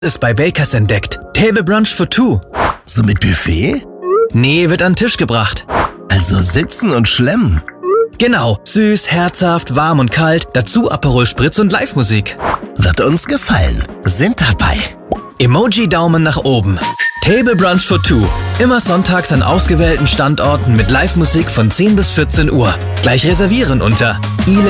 ist bei Bakers entdeckt. Table Brunch for two. So mit Buffet? Nee, wird an den Tisch gebracht. Also sitzen und schlemmen. Genau, süß, herzhaft, warm und kalt, dazu Aperol Spritz und Live-Musik. Wird uns gefallen. Sind dabei. Emoji-Daumen nach oben. Table Brunch for two. Immer sonntags an ausgewählten Standorten mit Live-Musik von 10 bis 14 Uhr. Gleich reservieren unter